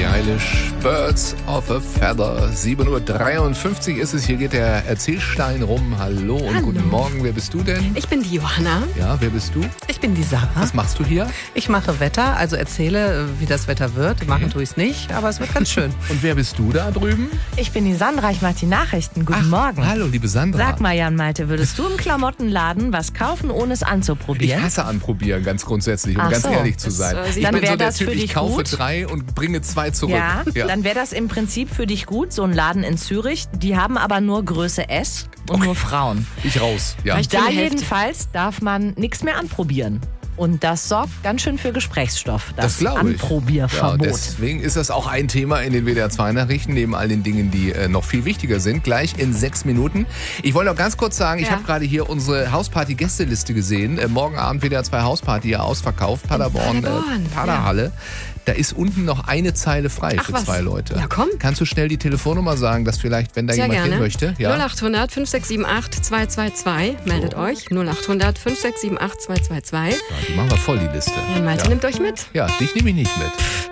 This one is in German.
Billie Eilish, Birds of a Feather. 7:53 Uhr ist es. Hier geht der Erzählstein rum. Hallo und guten Morgen. Wer bist du denn? Ich bin die Johanna. Ja, wer bist du? Ich bin die Sarah. Was machst du hier? Ich mache Wetter, also erzähle, wie das Wetter wird. Machen tue ich es nicht, aber es wird ganz schön. Und wer bist du da drüben? Ich bin die Sandra, ich mache die Nachrichten. Guten Morgen. Hallo, liebe Sandra. Sag mal, Jan Malte, würdest du im Klamottenladen was kaufen, ohne es Ich anzuprobieren? hasse anprobieren, ganz grundsätzlich, um Ach ganz so. ehrlich zu sein. Ich dann bin wär so der das Typ, für ich dich kaufe gut. 3 und bringe 2 zurück. Ja, dann wäre das im Prinzip für dich gut, so ein Laden in Zürich. Die haben aber nur Größe S und nur Frauen. Ich raus. Ja. Reicht Da für die Hälfte. jedenfalls darf man nichts mehr anprobieren. Und das sorgt ganz schön für Gesprächsstoff, Das das glaube ich. Anprobierverbot. Ja, deswegen ist das auch ein Thema in den WDR 2 Nachrichten, neben all den Dingen, die noch viel wichtiger sind. Gleich in 6 Minuten. Ich wollte noch ganz kurz sagen, ich habe gerade hier unsere Hausparty-Gästeliste gesehen. Morgen Abend WDR 2 Hausparty, ja ausverkauft. Paderborn, Paderhalle. Da ist unten noch eine Zeile frei für was? 2 Leute. Ja, komm. Kannst du schnell die Telefonnummer sagen, dass vielleicht, wenn da Sehr jemand gerne. hin möchte? Ja. 0800 5678 222. Meldet euch. 0800 5678 222. Ja, die machen wir voll, die Liste. Jan Malte nimmt euch mit. Ja, dich nehme ich nicht mit.